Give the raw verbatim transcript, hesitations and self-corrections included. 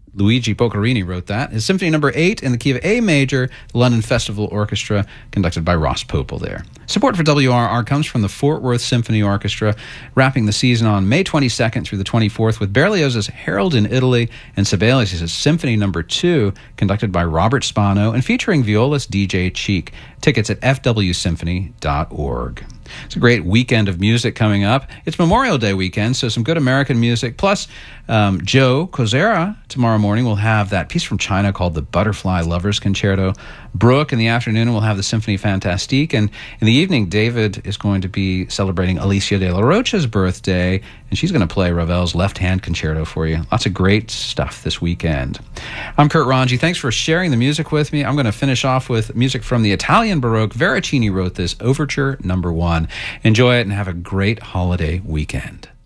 Luigi Boccherini wrote that. His Symphony Number eight in the key of A major, the London Festival Orchestra, conducted by Ross Popel there. Support for W R R comes from the Fort Worth Symphony Orchestra, wrapping the season on May twenty-second through the twenty-fourth with Berlioz's Harold in Italy and Sibelius' Symphony Number two, conducted by Robert Spano and featuring violist D J Cheek. Tickets at f w symphony dot org. It's a great weekend of music coming up. It's Memorial Day weekend, so some good American music. Plus, um, Joe Kozera tomorrow morning will have that piece from China called the Butterfly Lovers Concerto. Brooke in the afternoon will have the Symphony Fantastique. And in the evening, David is going to be celebrating Alicia de la Rocha's birthday, and she's going to play Ravel's Left Hand Concerto for you. Lots of great stuff this weekend. I'm Kurt Ranji. Thanks for sharing the music with me. I'm going to finish off with music from the Italian Baroque. Veracini wrote this, Overture Number One. Enjoy it and have a great holiday weekend.